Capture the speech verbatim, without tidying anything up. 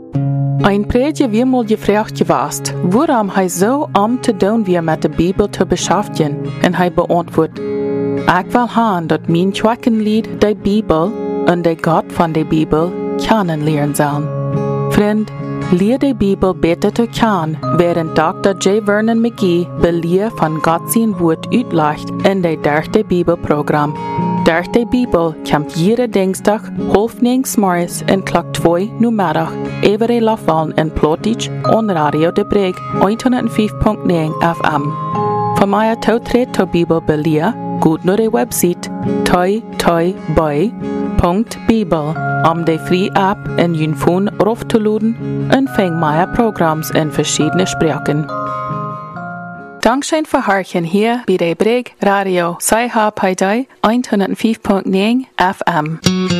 Ein Prediger wie mal gefragt gewast, warum hij so am te doen wie met de Bibel te beschäftigen, en hij beantwoordt, ik wil haan dat mijn Schwackenlied de Bibel en de God van de Bibel kennenlernen zullen. Vriend, leer de Bibel beter te kennen, während Doktor J. Vernon McGee beleer van God zijn woord uitlegt in de derde Bibelprogramm. Derde Bibel komt jede dinsdag half negen 's morgens en klok twee nu middag even lafvallen in Plotich on Radio de Breg honderdvijf komma negen F M. Voor mij toetreed to Bibel beleer, goed naar de website toi toi boy punt bibel om de free app in je phone auf te laden en vang mijn programma's in verschillende spraken. Dankzij voor hartjen hier bij de Breg Radio Saihab Haidai honderdvijf komma negen F M.